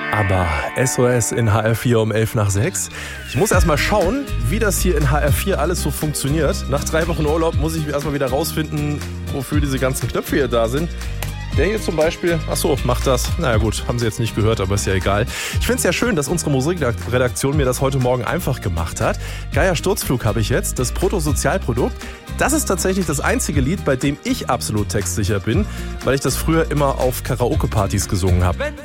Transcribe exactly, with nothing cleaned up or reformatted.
Aber S O S in H R vier um elf nach sechs. Ich muss erst mal schauen, wie das hier in H R vier alles so funktioniert. Nach drei Wochen Urlaub muss ich erst mal wieder rausfinden, wofür diese ganzen Knöpfe hier da sind. Der hier zum Beispiel, ach so, macht das. Naja gut, haben Sie jetzt nicht gehört, aber ist ja egal. Ich finde es ja schön, dass unsere Musikredaktion mir das heute Morgen einfach gemacht hat. Geier Sturzflug habe ich jetzt, das Bruttosozialprodukt. Das ist tatsächlich das einzige Lied, bei dem ich absolut textsicher bin, weil ich das früher immer auf Karaoke-Partys gesungen habe.